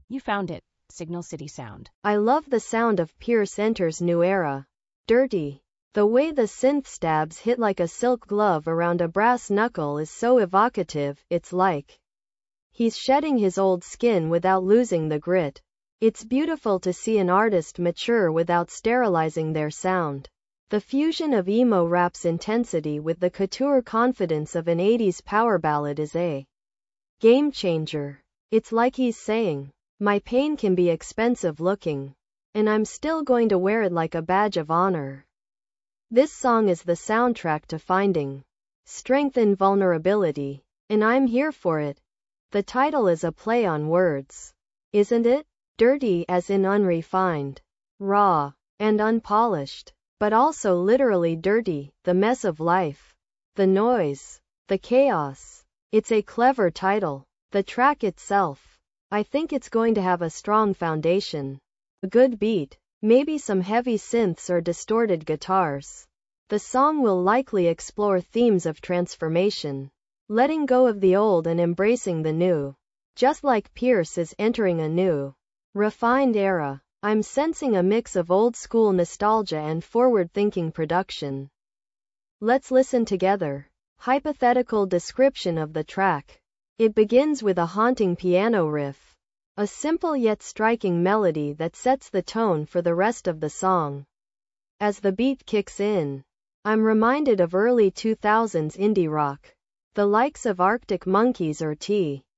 You found it. Signal City Sound. I love the sound of Pierce enters new era. Dirty. The way the synth stabs hit like a silk glove around a brass knuckle is so evocative, it's like he's shedding his old skin without losing the grit. It's beautiful to see an artist mature without sterilizing their sound. The fusion of emo rap's intensity with the couture confidence of an 80s power ballad is a game changer. It's like he's saying, my pain can be expensive looking, and I'm still going to wear it like a badge of honor. This song is the soundtrack to finding strength in vulnerability, and I'm here for it. The title is a play on words, isn't it? Dirty as in unrefined, raw, and unpolished, but also literally dirty, the mess of life, the noise, the chaos. It's a clever title. The track itself, I think it's going to have a strong foundation, a good beat, maybe some heavy synths or distorted guitars. The song will likely explore themes of transformation, letting go of the old and embracing the new. Just like Pierce is entering a new, refined era, I'm sensing a mix of old-school nostalgia and forward-thinking production. Let's listen together. Hypothetical description of the track. It begins with a haunting piano riff, a simple yet striking melody that sets the tone for the rest of the song. As the beat kicks in, I'm reminded of early 2000s indie rock, the likes of Arctic Monkeys or T.